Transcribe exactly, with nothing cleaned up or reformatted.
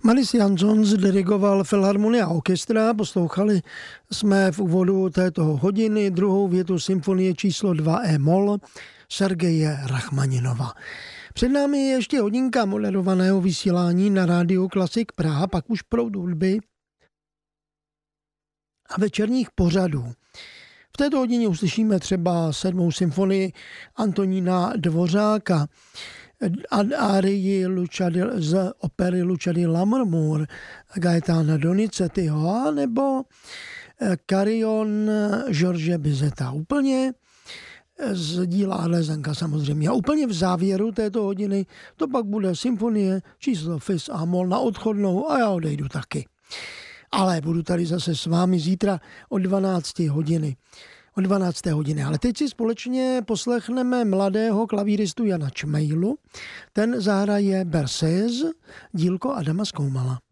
Manis Jansons dirigoval Filharmonia Orchestra. Poslouchali jsme v úvodu této hodiny druhou větu symfonie číslo dva E-moll Sergeje Rachmaninova. Před námi je ještě hodinka moderovaného vysílání na rádiu Klasik Praha, pak už proud hudby a večerních pořadů. V této hodině uslyšíme třeba sedmou symfonii Antonína Dvořáka, árii z opery Lucia di Lammermoor Gaetana Donizettiho nebo Carillon George Bizeta. Úplně z díla Adlezanka samozřejmě. A úplně v závěru této hodiny to pak bude symfonie číslo Fis a moll na odchodnou a já odejdu taky. Ale budu tady zase s vámi zítra od dvanácté hodiny. O dvanácté hodiny. Ale teď si společně poslechneme mladého klavíristu Jana Čmejlu. Ten zahraje Berceuse, dílko Adama Skoumala.